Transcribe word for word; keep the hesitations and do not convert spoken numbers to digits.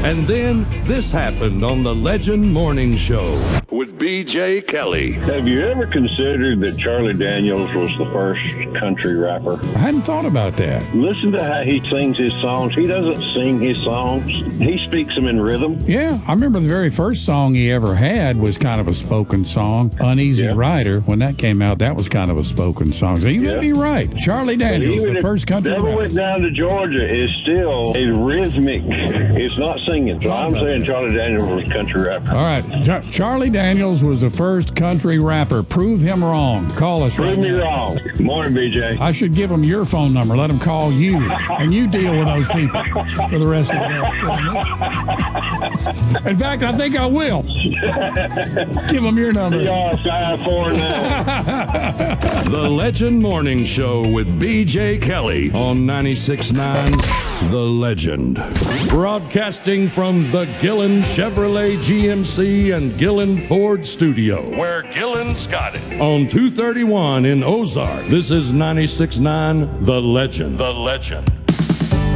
And then this happened on the Legend Morning Show with B J Kelly. Have you ever considered that Charlie Daniels was the first country rapper? I hadn't thought about that. Listen to how he sings his songs. He doesn't sing his songs. He speaks them in rhythm. Yeah, I remember the very first song he ever had was kind of a spoken song. Uneasy Yeah. Rider, when that came out, that was kind of a spoken song. So you may Yeah. be right. Charlie Daniels, the first country Never rapper. Went Down to Georgia is still a rhythmic. It's not singing. So I'm saying Charlie Daniels was a country rapper. All right, Char- Charlie Daniels was the first country rapper. Prove him wrong. Call us Prove right me now. wrong. Morning, B J. I should give them your phone number. Let them call you, and you deal with those people for the rest of the day. In fact, I think I will. Give them your number. C R five four nine. The Legend Morning Show with B J Kelly on ninety-six point nine The Legend. Broadcasting from the Gillen Chevrolet G M C and Gillen Ford studio, where Gillen's got it. On two thirty-one in Ozark, this is ninety-six point nine The Legend. The Legend.